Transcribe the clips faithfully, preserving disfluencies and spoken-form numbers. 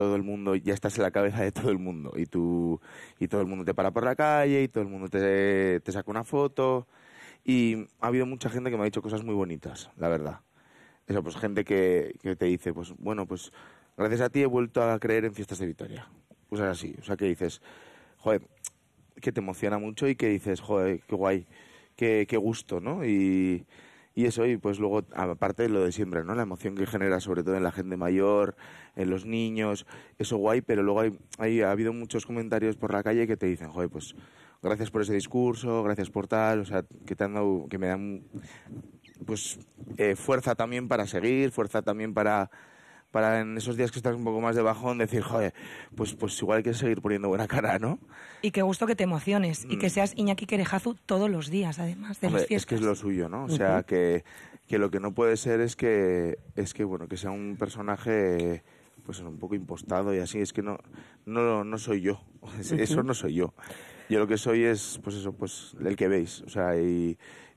todo el mundo, ya estás en la cabeza de todo el mundo y tú y todo el mundo te para por la calle y todo el mundo te, te saca una foto y ha habido mucha gente que me ha dicho cosas muy bonitas, la verdad. Eso, pues gente que, que te dice, pues bueno, pues gracias a ti he vuelto a creer en Fiestas de Vitoria. Cosas así, o sea que dices, joder, que te emociona mucho y que dices, joder, qué guay, qué, qué gusto, ¿no? Y... Y eso, y pues luego, aparte de lo de siempre, ¿no? La emoción que genera, sobre todo en la gente mayor, en los niños, eso guay, pero luego hay, hay, ha habido muchos comentarios por la calle que te dicen, joder, pues gracias por ese discurso, gracias por tal, o sea, que te han dado, que me dan, pues, eh, fuerza también para seguir, fuerza también para... para en esos días que estás un poco más de bajón decir, joder, pues, pues igual hay que seguir poniendo buena cara, ¿no? Y qué gusto que te emociones mm. y que seas Iñaki Querejazu todos los días, además de Hombre, las fiestas. Es que es lo suyo, ¿no? O sea, uh-huh. que, que lo que no puede ser es que, es que, bueno, que sea un personaje pues un poco impostado y así, es que no, no, no soy yo, eso uh-huh. no soy yo. Yo lo que soy es, pues eso, pues el que veis, o sea, y...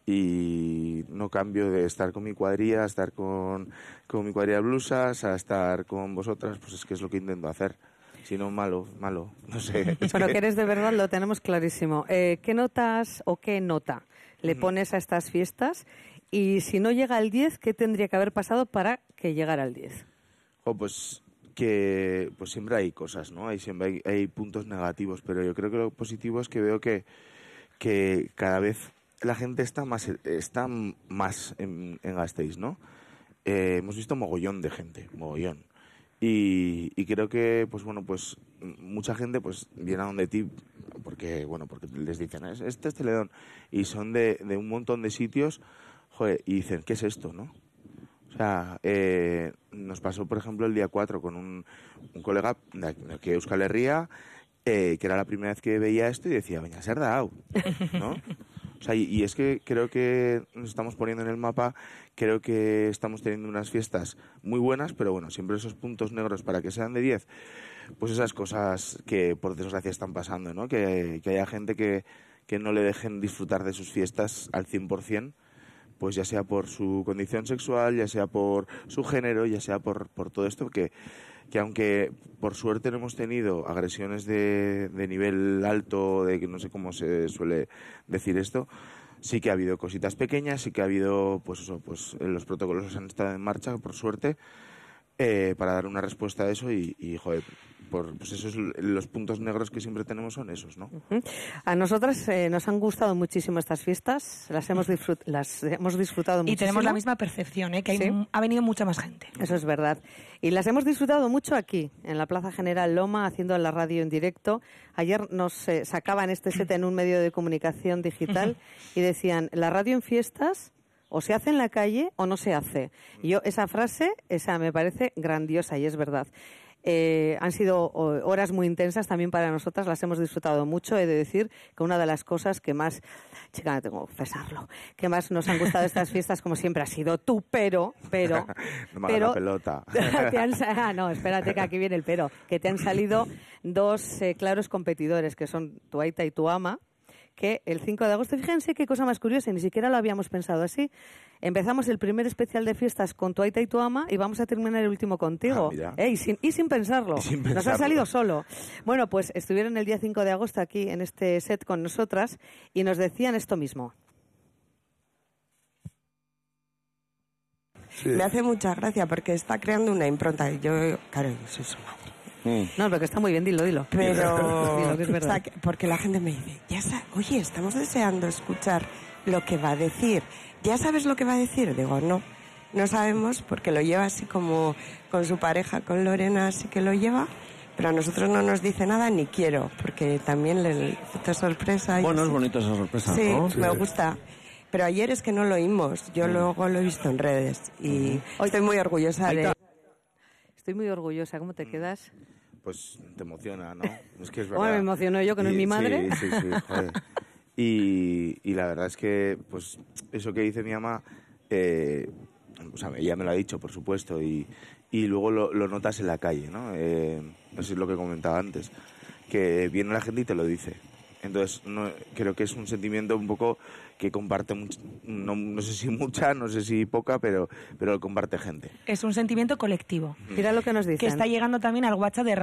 y no cambio de estar con mi cuadrilla a estar con, con mi cuadrilla de blusas a estar con vosotras, pues es que es lo que intento hacer. Si no, malo, malo, no sé. Pero que eres de verdad lo tenemos clarísimo. Eh, ¿Qué notas o qué nota le pones a estas fiestas? Y si no llega al diez, ¿qué tendría que haber pasado para que llegara al diez? Oh, pues que pues siempre hay cosas, ¿no? Hay, siempre hay, hay puntos negativos, pero yo creo que lo positivo es que veo que, que cada vez la gente está más está más en, en Gasteiz, ¿no? Eh, hemos visto mogollón de gente, mogollón. Y, y creo que, pues bueno, pues mucha gente pues viene a donde ti porque, bueno, porque les dicen, este es Teledón, y son de, de un montón de sitios, joder, y dicen, ¿qué es esto, no? O sea, eh, nos pasó, por ejemplo, el día cuatro con un, un colega de aquí de Euskal Herria, eh, que era la primera vez que veía esto y decía, venga, ser dao, ¿no? O sea, y, y es que creo que nos estamos poniendo en el mapa, creo que estamos teniendo unas fiestas muy buenas, pero bueno, siempre esos puntos negros para que sean de diez, pues esas cosas que por desgracia están pasando, ¿no? Que, que haya gente que, que no le dejen disfrutar de sus fiestas al cien por ciento, pues ya sea por su condición sexual, ya sea por su género, ya sea por, por todo esto, que, que aunque por suerte no hemos tenido agresiones de, de nivel alto, de que no sé cómo se suele decir esto, sí que ha habido cositas pequeñas, sí que ha habido, pues eso, pues los protocolos han estado en marcha, por suerte, eh, para dar una respuesta a eso y, y joder, por, pues esos los puntos negros que siempre tenemos son esos, ¿no? Uh-huh. A nosotras eh, nos han gustado muchísimo estas fiestas, las hemos, disfrut- las hemos disfrutado muchísimo. Y tenemos la misma percepción, ¿eh? Que hay, ¿sí? m- ha venido mucha más gente. Eso es verdad. Y las hemos disfrutado mucho aquí, en la Plaza General Loma, haciendo la radio en directo. Ayer nos eh, sacaban este set en un medio de comunicación digital y decían, la radio en fiestas o se hace en la calle o no se hace. Y yo, esa frase, esa me parece grandiosa y es verdad. Eh, han sido horas muy intensas también para nosotras, las hemos disfrutado mucho. He de decir que una de las cosas que más, chica, tengo que confesarlo, que más nos han gustado estas fiestas, como siempre, ha sido tú, pero, pero, no me pero, hagas la pelota. te han, ah, no, espérate que aquí viene el pero, que te han salido dos eh, claros competidores, que son tu aita y tu ama, que el cinco de agosto, fíjense qué cosa más curiosa, ni siquiera lo habíamos pensado así. Empezamos el primer especial de fiestas con tu aita y tu ama y vamos a terminar el último contigo. Ah, eh, y, sin, y sin pensarlo. Y sin pensarlo. Nos ha salido solo. Bueno, pues estuvieron el día cinco de agosto aquí en este set con nosotras y nos decían esto mismo. Sí. Me hace mucha gracia porque está creando una impronta. Yo, claro, yo soy su madre. Mm. No, porque está muy bien, dilo, dilo. Pero, dilo, que es verdad. O sea, porque la gente me dice, ya sa- oye, estamos deseando escuchar lo que va a decir. ¿Ya sabes lo que va a decir? Digo, no, no sabemos porque lo lleva así como con su pareja, con Lorena, así que lo lleva. Pero a nosotros no nos dice nada ni quiero, porque también le efecto sorpresa. Bueno, y es bonita esa sorpresa, sí, ¿no? Sí, me gusta. Pero ayer es que no lo oímos, yo mm. luego lo he visto en redes y mm. estoy muy orgullosa de... Estoy muy orgullosa, ¿cómo te quedas? Pues te emociona, ¿no? Es que es verdad. Bueno, me emociono yo, que no y, es mi madre. Sí, sí, sí, joder. Y, y la verdad es que, pues, eso que dice mi mamá, eh, o sea, ella me lo ha dicho, por supuesto, y, y luego lo, lo notas en la calle, ¿no? Eh, eso es lo que comentaba antes, que viene la gente y te lo dice. Entonces, no, creo que es un sentimiento un poco que comparte, much, no, no sé si mucha, no sé si poca, pero, pero lo comparte gente. Es un sentimiento colectivo. Mira lo que nos dicen. Que está llegando también al WhatsApp de